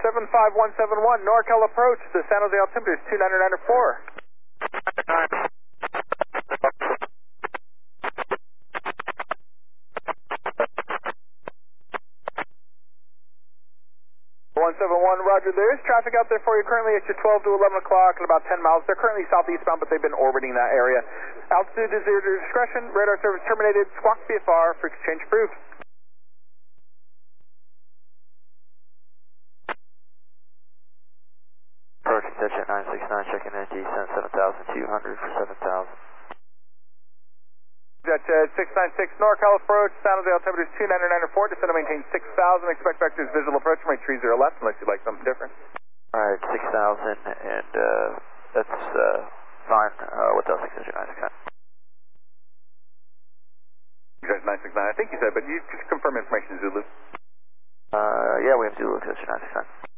75171, NorCal approach, the San Jose altimeter is 2994. 171, roger. There is traffic out there for you currently at your 12 to 11 o'clock and about 10 miles. They're currently southeastbound, but they've been orbiting that area. Altitude is at your discretion. Radar service terminated. Squawk VFR. Frequency change approved. Approach attention 969, checking in descent 7,200 for 7,000. Jet 696 NorCal approach, San Jose altimeter is 2994, descend to maintain 6,000, expect vectors visual approach, remain 30 left unless you'd like something different. Alright, 6,000 and that's fine. What else? 669? Jet 969, I think you said, but you just confirm information Zulu. Yeah, we have Zulu 669.